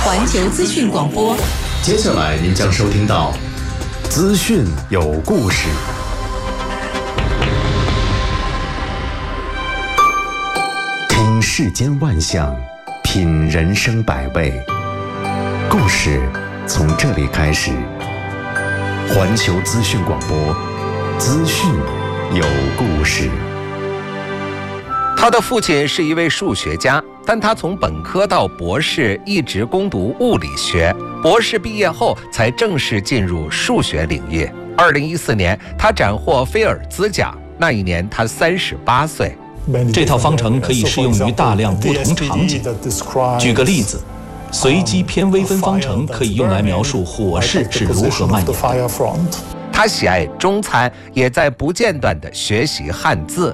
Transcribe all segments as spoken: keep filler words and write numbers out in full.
环球资讯广播。 接下来您将收听到资讯有故事。听世间万象，品人生百味，故事从这里开始。环球资讯广播，资讯有故事。 他的父亲是一位数学家，但他从本科到博士一直攻读物理学，博士毕业后才正式进入数学领域。二零一四年，他斩获菲尔兹奖，那一年他三十八岁。 这套方程可以适用于大量不同场景。举个例子，随机偏微分方程可以用来描述火势是如何蔓延的。 他喜爱中餐，也在不间断地学习汉字。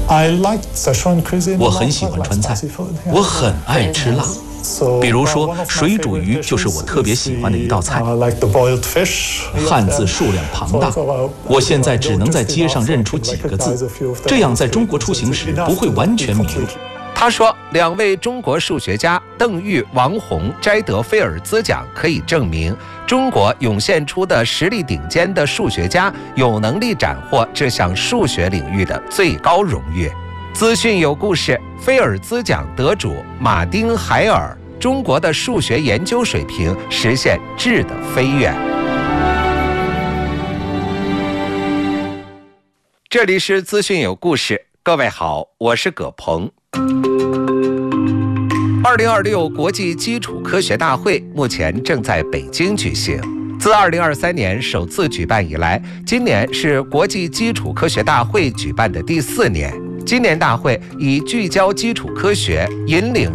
我很喜欢川菜，我很爱吃辣。比如说，水煮鱼就是我特别喜欢的一道菜。汉字数量庞大，我现在只能在街上认出几个字，这样在中国出行时不会完全迷路。 他说，两位中国数学家邓玉、王洪摘得菲尔兹奖，可以证明中国涌现出的实力顶尖的数学家有能力斩获这项数学领域的最高荣誉。资讯有故事，菲尔兹奖得主马丁·海尔，中国的数学研究水平实现质的飞跃。这里是资讯有故事，各位好，我是葛鹏。二零二六国际基础科学大会目前正在北京举行。自二零二三年首次举办以来，今年是国际基础科学大会举办的第四年。今年大会以聚焦基础科学、引领